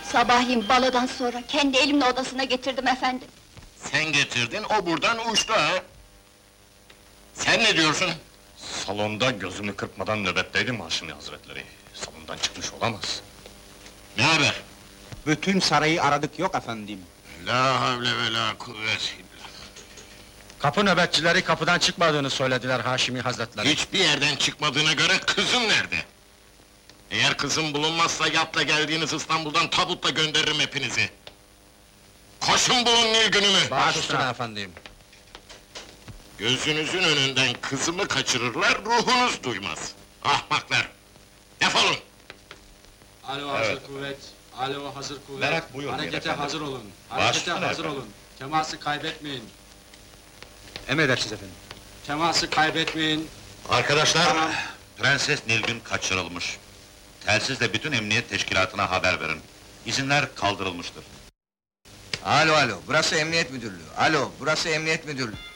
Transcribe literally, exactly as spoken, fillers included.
Sabahleyin balodan sonra kendi elimle odasına getirdim efendim. Sen getirdin, o buradan uçtu ha! Sen ne diyorsun? Salonda gözümü kırpmadan nöbetteydim Haşimi Hazretleri. Salondan çıkmış olamaz. Ne haber? Bütün sarayı aradık, yok efendim. La havle ve la kuvvet illa. Kapı nöbetçileri kapıdan çıkmadığını söylediler Haşimi Hazretleri. Hiçbir yerden çıkmadığına göre kızım nerede? Eğer kızım bulunmazsa yatla geldiğiniz İstanbul'dan tabutla gönderirim hepinizi. Koşun bulun Nilgün'ümü! Baş üstüne efendim. Gözünüzün önünden kızımı kaçırırlar, ruhunuz duymaz. Ahmaklar! Defolun! Alo hazır kuvvet, alo hazır kuvvet. Merak buyurun Harekete efendim. hazır olun, Baş harekete üstüne hazır efendim. olun. Teması kaybetmeyin, Emredersiniz efendim. teması kaybetmeyin. Arkadaşlar, Prenses Nilgün kaçırılmış. Telsizle bütün emniyet teşkilatına haber verin. İzinler kaldırılmıştır. Alo alo, burası emniyet müdürlüğü. Alo, burası emniyet müdürlüğü.